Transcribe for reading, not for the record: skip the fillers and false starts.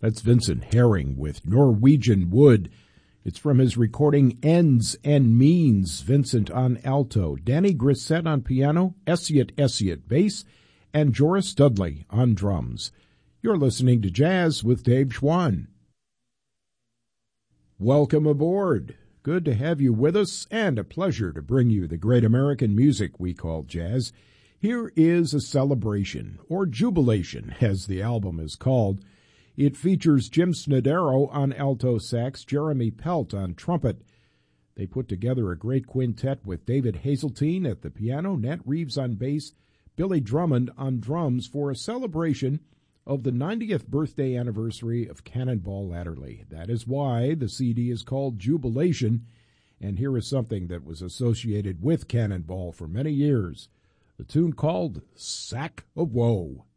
That's Vincent Herring with Norwegian Wood. It's from his recording Ends and Means. Vincent on alto, Danny Grissett on piano, Essiet bass, and Joris Dudley on drums. You're listening to Jazz with Dave Schwann. Welcome aboard. Good to have you with us, and a pleasure to bring you the great American music we call jazz. Here is a celebration, or jubilation, as the album is called. It features Jim Snodero on alto sax, Jeremy Pelt on trumpet. They put together a great quintet with David Hazeltine at the piano, Nat Reeves on bass, Billy Drummond on drums for a celebration of the 90th birthday anniversary of Cannonball Adderley. That is why the CD is called Jubilation, and here is something that was associated with Cannonball for many years. The tune called Sack of Woe.